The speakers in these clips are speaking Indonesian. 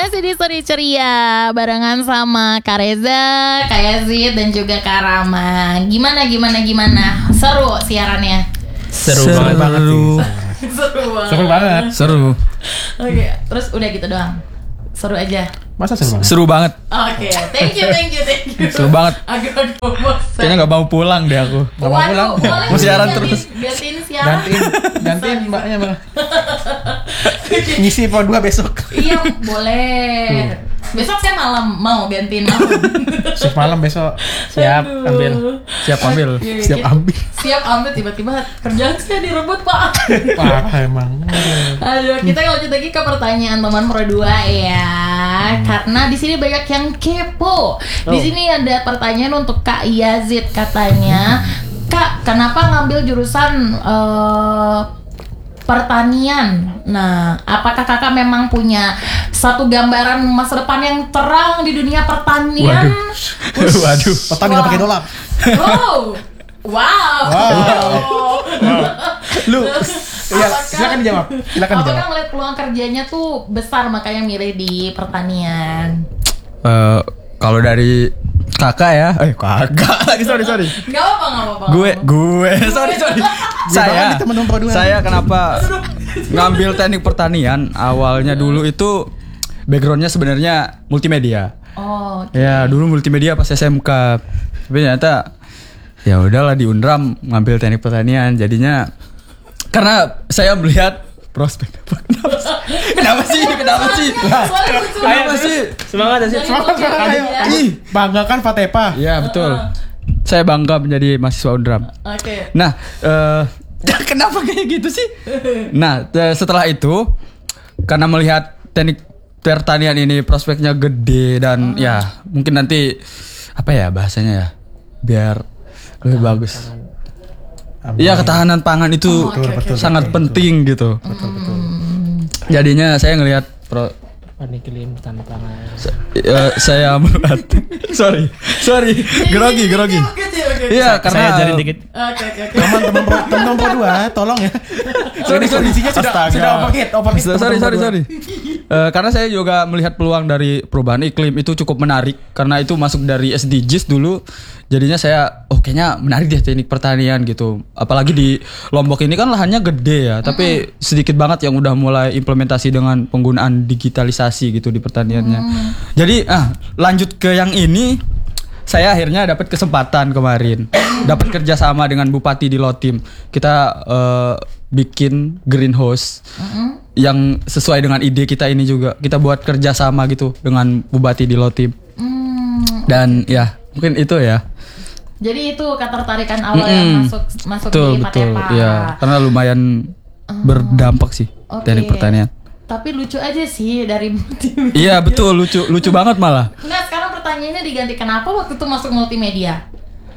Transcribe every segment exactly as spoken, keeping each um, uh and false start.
Masih di Sore Ceria barengan sama Kak Reza, Kak Yazid dan juga Kak Rama. Gimana gimana gimana? Seru siarannya. Seru, Seru banget, banget sih. Seru banget. Seru banget. Seru. Oke, terus udah gitu doang. Seru aja. Masa seru banget? Seru banget. Oke, thank you, thank you, thank you. Seru banget. Agak-agak bosan. Kayaknya gak mau pulang deh aku. Gak mau pulang. Mau siaran terus. Gantiin siaran. Gantiin, gantiin mbaknya malah. Ngisi poin dua besok. Iya, boleh. Besok saya malam mau gantiin malam. Shift malam besok. Siap Aduh. ambil. Siap ambil. Oke, Siap kita- ambil. Siap ambil tiba-tiba kerjaan saya direbut, Pak. Parah emang. Aduh, kita lanjut lagi ke pertanyaan teman Pro dua ya. Karena di sini banyak yang kepo. Di Oh. sini ada pertanyaan untuk Kak Yazid katanya. Kak, kenapa ngambil jurusan eh, pertanian? Nah, apakah kakak memang punya satu gambaran masa depan yang terang di dunia pertanian? Waduh. Waduh. Petani nggak pakai dolar. Wow. Wow. Wow. Lu. Iya, Apakah- silakan dijawab. Silakan Apakah dijawab. ngeliat peluang kerjanya tuh besar makanya milih di pertanian? Eh, kalau dari kakak ya, eh kakak lagi sorry sorry. Gak apa-apa, gak apa-apa. Gue gue sorry sorry. saya banget nih temen Pro dua. saya kenapa ngambil teknik pertanian awalnya dulu itu backgroundnya sebenarnya multimedia. Oh, oke. Ya dulu multimedia pas S M K. Tapi ternyata ya udahlah di Unram ngambil teknik pertanian jadinya karena saya melihat prospek. Kenapa sih? Kenapa sih? Kenapa sih? Soalnya lucu Kenapa banget. sih? Semangat ya sih. Dari Semangat Bukit semangat. Ayo. Raya. Ih, banggakan Fatepa. Ya betul. Saya bangga menjadi mahasiswa Unram. Oke. Nah, eh kenapa kayak gitu sih? Nah, eh, setelah itu karena melihat teknik pertanian ini prospeknya gede dan ya mungkin nanti apa ya bahasanya ya biar lebih bagus. Iya, ketahanan pangan itu Oh, oke, oke, oke, sangat penting gitu. Betul betul. Jadinya saya ngelihat pro Panikilin tanpa pangan. eh, saya melihat sorry, sorry, grogi, grogi. Oke, oke, oke. Iya, karena Saya ajarin dikit. Oke, oke, oke. Teman-teman Pro, teman Pro dua, tolong ya. Sorry, Ini sorry. kondisinya sudah Astaga. sudah overheat, overheat. Sorry, teman-teman sorry, Pro dua. sorry. Eh, karena saya juga melihat peluang dari perubahan iklim itu cukup menarik karena itu masuk dari S D Gs dulu. Jadinya saya oh kayaknya menarik deh teknik pertanian gitu. Apalagi di Lombok ini kan lahannya gede ya, tapi sedikit banget yang udah mulai implementasi dengan penggunaan digitalisasi gitu di pertaniannya. Jadi ah lanjut ke yang ini saya akhirnya dapat kesempatan kemarin dapat kerjasama dengan Bupati di Lotim. Kita eh, bikin greenhouse yang sesuai dengan ide kita ini juga. Kita buat kerjasama gitu dengan Bupati di Lotim. Hmm, Dan ya mungkin itu ya. Jadi itu ketertarikan awal yang Mm-mm. masuk masuk Betul di betul. Patepa. Ya karena lumayan berdampak sih Oke. teknik pertanian. Tapi lucu aja sih dari multimedia. Iya betul lucu lucu banget malah. Nah, sekarang pertanyaannya diganti kenapa waktu itu masuk multimedia?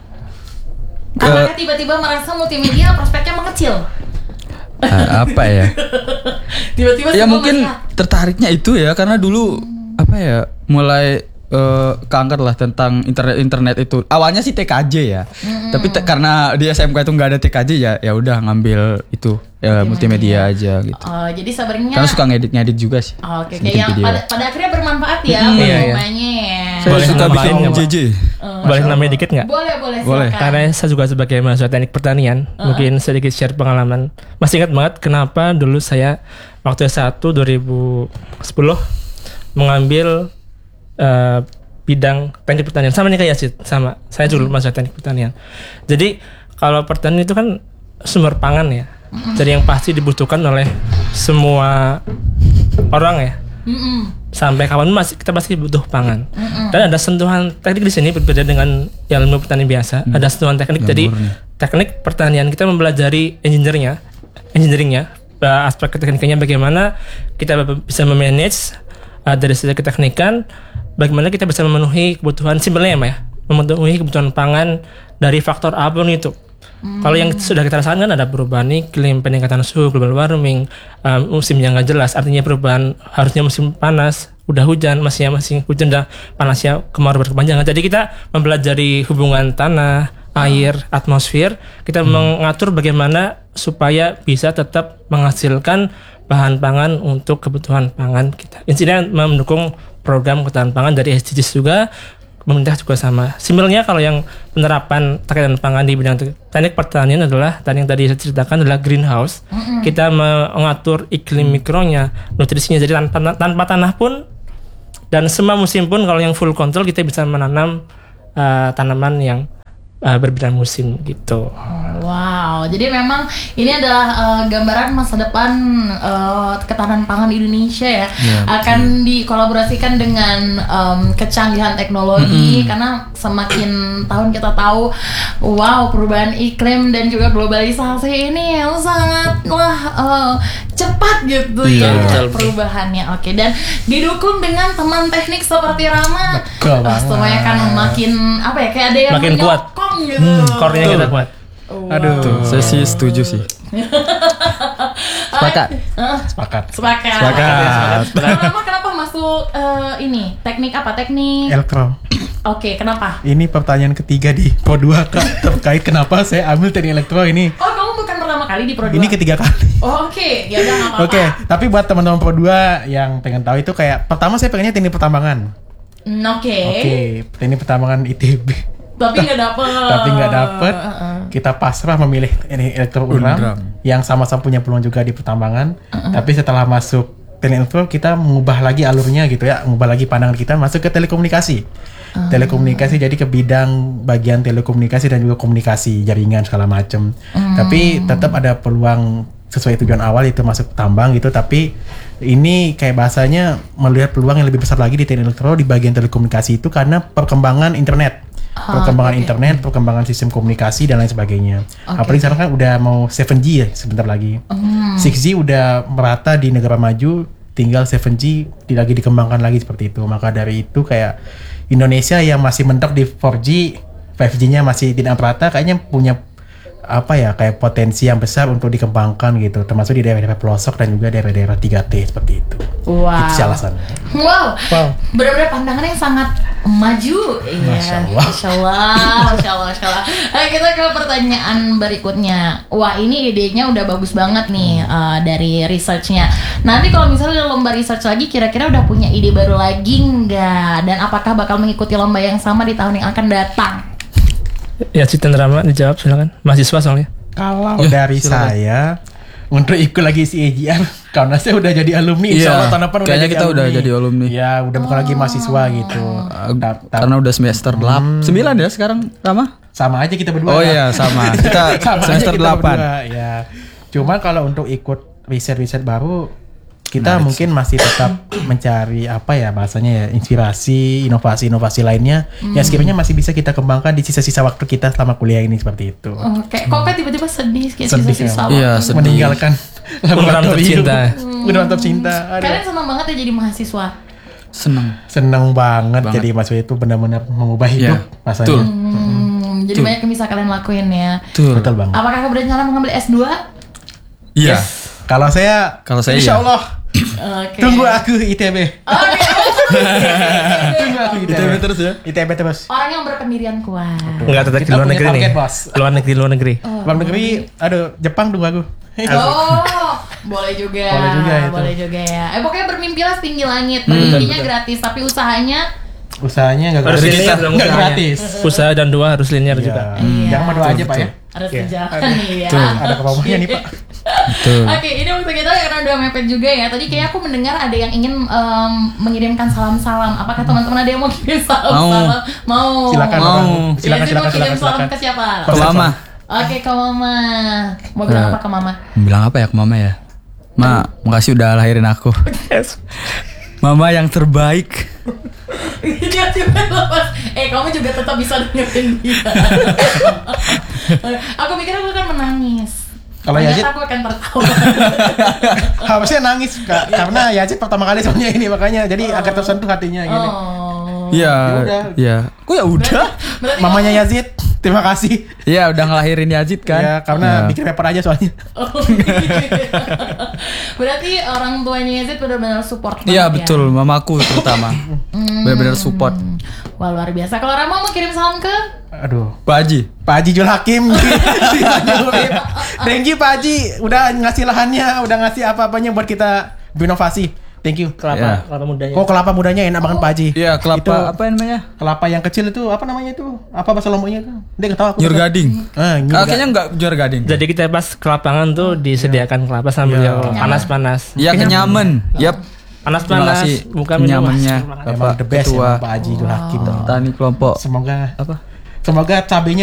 Apakah tiba-tiba merasa multimedia prospeknya mengecil? Ah, apa ya? Tiba-tiba Ya semua mungkin melihat. tertariknya itu ya karena dulu apa ya mulai eh, keangkat lah tentang internet internet itu. Awalnya sih T K J ya, tapi te- karena di S M K itu nggak ada T K J ya ya udah ngambil itu ya, multimedia aja gitu. Oh, jadi sebenarnya Karena suka ngedit-ngedit juga sih. Oh, Oke, oke, bikin yang video. pada, pada akhirnya bermanfaat ya Hmm, iya, iya. pengumumannya ya. Saya Boleh suka nambahin bikin nggak, Pak? J J. Boleh namanya dikit nggak? Boleh, boleh Boleh. silakan. Karena saya juga sebagai mahasiswa teknik pertanian, mungkin sedikit share pengalaman. Masih ingat banget kenapa dulu saya waktu S satu dua ribu sepuluh mengambil eh, bidang teknik pertanian sama nih kayak Yasid, sama. Saya juga mahasiswa teknik pertanian. Jadi kalau pertanian itu kan sumber pangan ya. Jadi yang pasti dibutuhkan oleh semua orang ya. Mm-mm. Sampai kapan masih kita pasti butuh pangan. Dan ada sentuhan teknik di sini berbeda dengan ilmu pertanian biasa. Ada sentuhan teknik. Nggak Jadi murni. teknik pertanian kita mempelajari engineeringnya, engineeringnya, eh, aspek keteknikannya bagaimana kita bisa memanage eh, dari sisi keteknikan, bagaimana kita bisa memenuhi kebutuhan simpelnya ya, Mbak ya, memenuhi kebutuhan pangan dari faktor apapun itu. Kalau yang sudah kita rasakan kan ada perubahan iklim, peningkatan suhu, global warming, um, musim yang nggak jelas. Artinya perubahan harusnya musim panas, udah hujan, masih masih hujan, udah panasnya kemarau berkepanjangan. Jadi kita mempelajari hubungan tanah, air, atmosfer. Kita mengatur bagaimana supaya bisa tetap menghasilkan bahan pangan untuk kebutuhan pangan kita. Intinya mendukung program ketahanan pangan dari S D Gs juga, pemerintah juga sama. Simpelnya kalau yang penerapan ketahanan pangan di bidang teknik pertanian adalah tadi yang tadi saya ceritakan adalah greenhouse. Mm-hmm. Kita mengatur iklim mikronya, nutrisinya, jadi tanpa, tanpa tanah pun dan semua musim pun kalau yang full control kita bisa menanam uh, tanaman yang uh, berbeda musim gitu. Wow, jadi memang ini adalah uh, gambaran masa depan uh, ketahanan pangan Indonesia ya, yeah, akan dikolaborasikan dengan um, kecanggihan teknologi, mm-hmm. karena semakin tahun kita tahu, wow, perubahan iklim dan juga globalisasi ini yang sangatlah uh, cepat gitu, yeah, ya perubahannya. Oke, dan didukung dengan teman teknik seperti Rama, uh, semuanya kan makin apa ya, kayak ada yang makin kuat, gitu. hmm, core-nya kita kuat. Wow. Aduh, saya sih setuju sih. Sepakat. Uh, Sepakat. Sepakat. Sepakat. Kenapa kenapa masuk uh, ini teknik apa teknik? Elektro. Oke, okay, kenapa? Ini pertanyaan ketiga di Pro dua Kak, terkait kenapa saya ambil teknik elektro ini. Oh, kamu bukan pertama kali di Pro dua? Ini ketiga kali. Oh, oke, okay. Ya udah nggak apa-apa. Oke, okay, tapi buat teman-teman Pro dua yang pengen tahu itu kayak pertama saya pengennya teknik pertambangan. Mm, oke. Okay. Oke, okay, teknik pertambangan I T B. Tapi nggak dapet. Tapi nggak dapet. Uh-uh. Kita pasrah memilih ini elektro Unram yang sama-sama punya peluang juga di pertambangan. Uh-uh. Tapi setelah masuk teknik elektro kita mengubah lagi alurnya gitu ya, mengubah lagi pandangan kita masuk ke telekomunikasi. Uh. Telekomunikasi jadi ke bidang bagian telekomunikasi dan juga komunikasi jaringan segala macam. Uh. Tapi tetap ada peluang sesuai tujuan awal itu masuk tambang gitu, tapi ini kayak bahasanya melihat peluang yang lebih besar lagi di teknik elektro di bagian telekomunikasi itu karena perkembangan internet. Perkembangan oh, okay. internet, perkembangan sistem komunikasi dan lain sebagainya. Okay. Apalagi sekarang kan udah mau seven G ya sebentar lagi. Mm. six G udah merata di negara maju, tinggal seven G lagi dikembangkan lagi seperti itu. Maka dari itu kayak Indonesia yang masih mentok di four G, five G-nya masih tidak merata, kayaknya punya apa ya kayak potensi yang besar untuk dikembangkan gitu, termasuk di daerah-daerah pelosok dan juga daerah-daerah tiga T seperti itu. Wow. Itu alasannya. Wow. Wow. Benar-benar pandangan yang sangat maju. Iya. Masya Allah. Masya Allah. Masya Allah. Masya Allah. Nah, kita ke pertanyaan berikutnya. Wah, ini idenya udah bagus banget nih uh, dari researchnya. Nanti kalau misalnya udah lomba research lagi, kira-kira udah punya ide baru lagi nggak? Dan apakah bakal mengikuti lomba yang sama di tahun yang akan datang? Ya, Cita Rama dijawab silakan. Mahasiswa soalnya. Kalau ya, dari silakan. saya untuk ikut lagi si E J R karena saya udah jadi alumni, insya Allah tahun depan udah kayaknya jadi kita alumni. udah jadi alumni. Ya, udah bukan lagi mahasiswa gitu. Uh, Ta- ta- karena udah semester delapan, sembilan ya sekarang, Rama? sama aja kita berdua. Oh kan? iya, sama. Kita Sama aja semester kita delapan. berdua, ya. Cuma kalau untuk ikut riset-riset baru, kita Menarik mungkin masih tetap mencari apa ya bahasanya ya, inspirasi, inovasi-inovasi lainnya Hmm. yang sekiranya masih bisa kita kembangkan di sisa-sisa waktu kita selama kuliah ini seperti itu. Oke, kok kan tiba-tiba sedih kayak Sedih, sisa-sisa ya. waktu. Iya, sedih. Meninggalkan Program tercinta. Udah tercinta. Aduh. Kalian senang banget ya jadi mahasiswa. Seneng. Seneng banget, Banget. jadi mahasiswa itu benar-benar mengubah hidup Iya, rasanya. betul. Hmm, jadi Tuh. banyak yang bisa kalian lakuin ya. Betul. Betul banget. Apakah kakak berencana mengambil S dua? Iya. Kalau saya, Kalau saya insya iya. Allah Oke. tunggu aku I T B. Oke. Tunggu aku I T B. I T B terus ya? I T B terus. Orang yang berpendirian kuat. Enggak tetap di Kita luar punya negeri nih. target, Bos. Luar negeri, luar negeri. Luar negeri, aduh, Jepang tunggu aku. Oh, boleh juga. Boleh juga itu. Boleh juga ya. Eh pokoknya bermimpilah setinggi langit. Hmm. Bermimpinya gratis, tapi usahanya Usahanya nggak Harus gratis. linear dong Nggak usahanya. gratis. Usaha dan dua harus linear Iya. juga. Iya. Jangan berdoa aja Pak ya. harus Oke. dijalan nih ya. Betul. Ada kepalanya nih Pak. Betul. Oke, ini waktu kita karena udah mepet juga ya. Tadi kayak aku mendengar ada yang ingin em, mengirimkan salam-salam. Apakah teman-teman ada yang mau kirim salam-salam? Mau. Silakan. Mau. Orang. Jadi Silakan mau silakan kirim silakan salam silakan. ke siapa? Ke Mama. Oke, ke Mama. Mau bilang Eh. apa ke Mama? Bilang apa ya ke Mama ya? Ma, makasih udah lahirin aku. Mama yang terbaik. Dia juga lepas. Eh, kamu juga tetap bisa dengerin dia. Aku pikir aku akan menangis. Kalau Ternyata Yazid? aku akan tertawa. Harusnya nangis Kak, karena Yazid pertama kali soalnya ini makanya jadi agak tersentuh hatinya gini. Oh. Iya. udah. Iya. Kok ya udah? Berarti Mamanya Yazid, terima kasih. Iya, udah ngelahirin Yazid kan? Ya, karena Iya. bikin paper aja soalnya. Oh, berarti orang tuanya Yazid benar-benar support banget Iya ya? betul, mamaku terutama. Benar-benar support. Wah luar biasa. Kalau Rama mau kirim salam ke? Aduh. Pak Haji. Pak Haji Jul Hakim. Thank you Pak Haji udah ngasih lahannya, udah ngasih apa-apanya buat kita berinovasi. Thank you. Kelapa, Ya. kelapa mudanya. Oh kelapa mudanya enak banget Pak Haji. Iya, kelapa Itu apa namanya? kelapa yang kecil itu apa namanya itu? Apa bahasa Lomboknya itu? Dia nggak tahu aku. Nyur gading. Ah, nyur Ah, ga- kayaknya enggak nyur gading. Jadi kita pas ke lapangan tuh disediakan kelapa sambil Iya. yang panas-panas. Iya, kenyaman. Yap. Terima Panas-panas, kasih buka minum. kenyamannya Emang Bapak the best Ketua emang Pak Haji Jul Hakim. Tani Kelompok. Semoga Apa? semoga cabenya